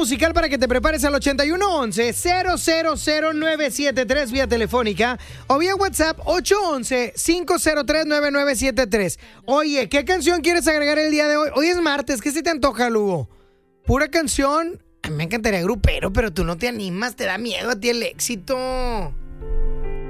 musical para que te prepares al 8111-000973 vía telefónica o vía WhatsApp 811-503-9973. Oye, ¿qué canción quieres agregar el día de hoy? Hoy es martes, ¿qué se te antoja, Lugo? ¿Pura canción? A mí me encantaría grupero, pero tú no te animas, te da miedo a ti el éxito.